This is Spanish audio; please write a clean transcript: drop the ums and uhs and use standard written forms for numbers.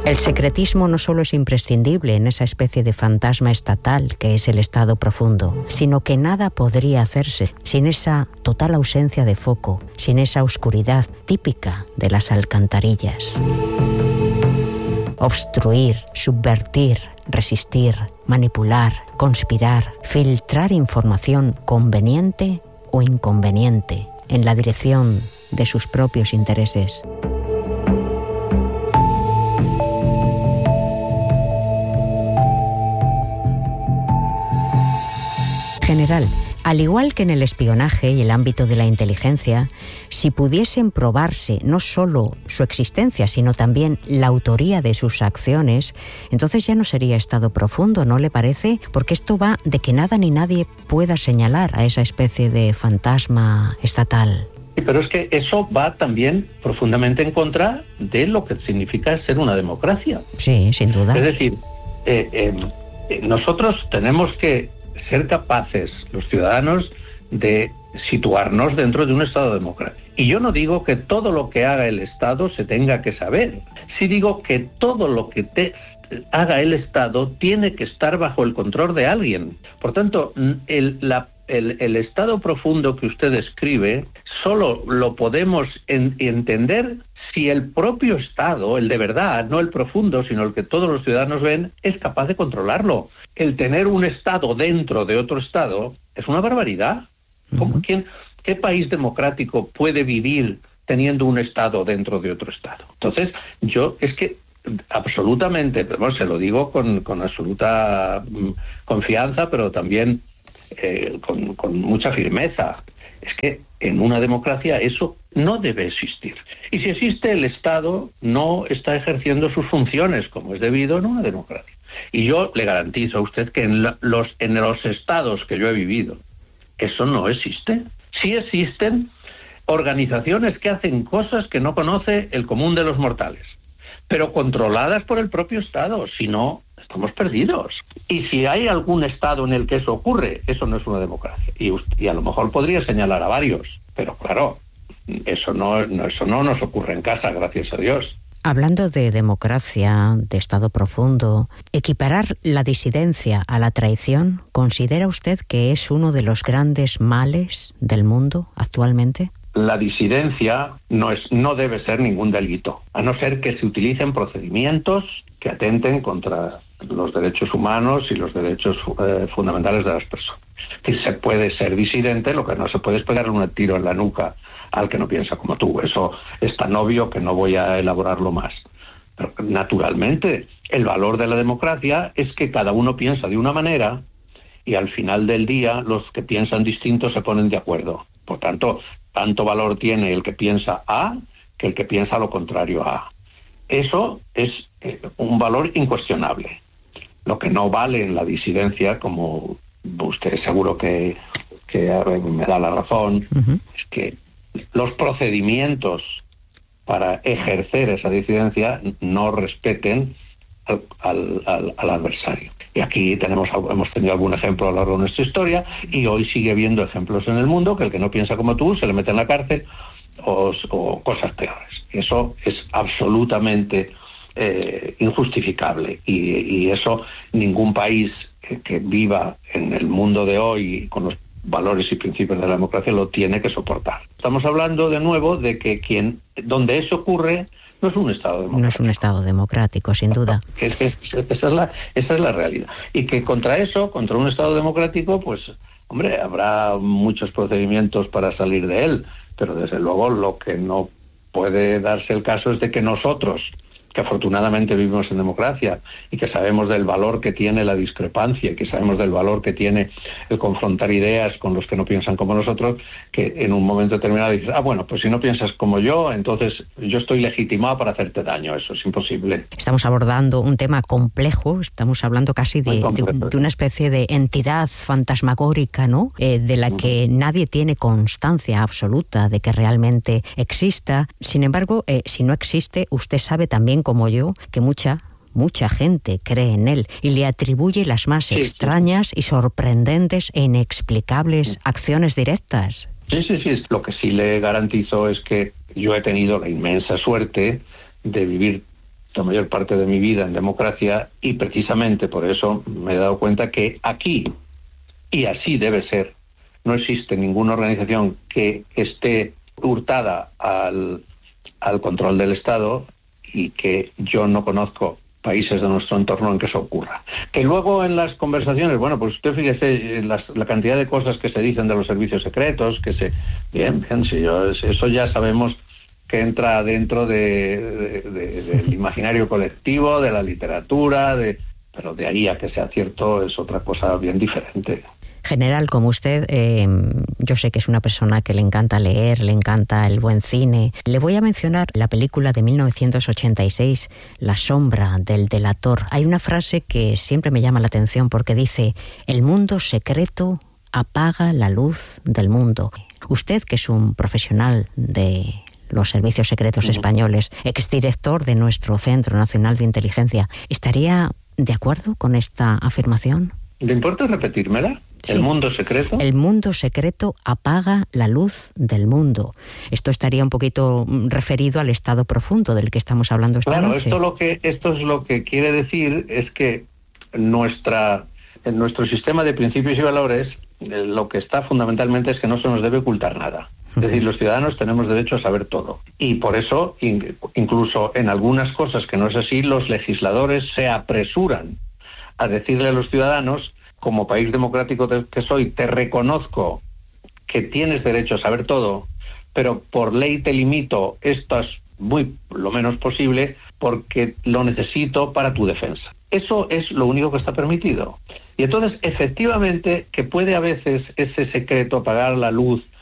El secretismo no solo es imprescindible en esa especie de fantasma estatal que es el estado profundo, sino que nada podría hacerse sin esa total ausencia de foco, sin esa oscuridad típica de las alcantarillas. Obstruir, subvertir, resistir, manipular, conspirar, filtrar información conveniente o inconveniente en la dirección de sus propios intereses. General, al igual que en el espionaje y el ámbito de la inteligencia, si pudiesen probarse no solo su existencia, sino también la autoría de sus acciones, entonces ya no sería estado profundo, ¿no le parece? Porque esto va de que nada ni nadie pueda señalar a esa especie de fantasma estatal. Pero es que eso va también profundamente en contra de lo que significa ser una democracia. Sí, sin duda. Es decir, nosotros tenemos que ser capaces, los ciudadanos, de situarnos dentro de un Estado democrático. Y yo no digo que todo lo que haga el Estado se tenga que saber. Sí digo que todo lo que haga el Estado tiene que estar bajo el control de alguien. Por tanto, el estado profundo que usted describe solo lo podemos entender si el propio Estado, el de verdad, no el profundo, sino el que todos los ciudadanos ven, es capaz de controlarlo. El tener un Estado dentro de otro Estado es una barbaridad. ¿Qué país democrático puede vivir teniendo un Estado dentro de otro Estado? Entonces, yo es que absolutamente, bueno, se lo digo con absoluta confianza, pero también con mucha firmeza. Es que en una democracia eso no debe existir. Y si existe, el Estado no está ejerciendo sus funciones como es debido en una democracia. Y yo le garantizo a usted que en los estados que yo he vivido, eso no existe. Sí existen organizaciones que hacen cosas que no conoce el común de los mortales, pero controladas por el propio Estado, si no, estamos perdidos. Y si hay algún Estado en el que eso ocurre, eso no es una democracia. Y a lo mejor podría señalar a varios, pero claro, eso no nos ocurre en casa, gracias a Dios. Hablando de democracia, de Estado profundo, ¿equiparar la disidencia a la traición considera usted que es uno de los grandes males del mundo actualmente? La disidencia no debe ser ningún delito, a no ser que se utilicen procedimientos que atenten contra los derechos humanos y los derechos fundamentales de las personas. Que se puede ser disidente, lo que no se puede es pegarle un tiro en la nuca al que no piensa como tú. Eso es tan obvio que no voy a elaborarlo más. Pero naturalmente, el valor de la democracia es que cada uno piensa de una manera y al final del día los que piensan distinto se ponen de acuerdo. Por tanto, tanto valor tiene el que piensa A que el que piensa lo contrario a A. Eso es un valor incuestionable. Lo que no vale en la disidencia, como usted seguro que me da la razón, es que los procedimientos para ejercer esa disidencia no respeten al adversario. Y aquí hemos tenido algún ejemplo a lo largo de nuestra historia y hoy sigue habiendo ejemplos en el mundo que el que no piensa como tú se le mete en la cárcel o cosas peores. Eso es absolutamente injustificable y eso ningún país que viva en el mundo de hoy con los valores y principios de la democracia lo tiene que soportar. Estamos hablando de nuevo de que donde eso ocurre no es un Estado democrático. No es un Estado democrático, sin duda. Esa es la realidad. Y que contra un Estado democrático, pues, hombre, habrá muchos procedimientos para salir de él, pero desde luego lo que no puede darse el caso es de que nosotros, que afortunadamente vivimos en democracia y que sabemos del valor que tiene la discrepancia y que sabemos del valor que tiene el confrontar ideas con los que no piensan como nosotros, que en un momento determinado dices, bueno, pues si no piensas como yo, entonces yo estoy legitimado para hacerte daño. Eso es imposible. Estamos abordando un tema complejo, estamos hablando casi de una especie de entidad fantasmagórica, ¿no? De la que nadie tiene constancia absoluta de que realmente exista. Sin embargo, si no existe, usted sabe también como yo que mucha gente cree en él y le atribuye las más extrañas y sorprendentes e inexplicables acciones directas. Sí. Lo que sí le garantizo es que yo he tenido la inmensa suerte de vivir la mayor parte de mi vida en democracia, y precisamente por eso me he dado cuenta que aquí, y así debe ser, no existe ninguna organización que esté hurtada al control del Estado, y que yo no conozco países de nuestro entorno en que eso ocurra. Que luego en las conversaciones, bueno, pues usted fíjese la cantidad de cosas que se dicen de los servicios secretos, bien, sí, eso ya sabemos que entra dentro del imaginario colectivo, de la literatura, pero de ahí a que sea cierto es otra cosa bien diferente. General, como usted, yo sé que es una persona que le encanta leer, le encanta el buen cine. Le voy a mencionar la película de 1986, La sombra del delator. Hay una frase que siempre me llama la atención porque dice: el mundo secreto apaga la luz del mundo. Usted, que es un profesional de los servicios secretos españoles, exdirector de nuestro Centro Nacional de Inteligencia, ¿estaría de acuerdo con esta afirmación? ¿Le importa repetírmela? Sí. ¿El mundo secreto? El mundo secreto apaga la luz del mundo. Esto estaría un poquito referido al estado profundo del que estamos hablando esta noche. Esto es lo que quiere decir es que en nuestro sistema de principios y valores lo que está fundamentalmente es que no se nos debe ocultar nada. Es decir, los ciudadanos tenemos derecho a saber todo. Y por eso, incluso en algunas cosas que no es así, los legisladores se apresuran a decirle a los ciudadanos: como país democrático que soy, te reconozco que tienes derecho a saber todo, pero por ley te limito esto lo menos posible porque lo necesito para tu defensa. Eso es lo único que está permitido. Y entonces, efectivamente, que puede a veces ese secreto apagar la luz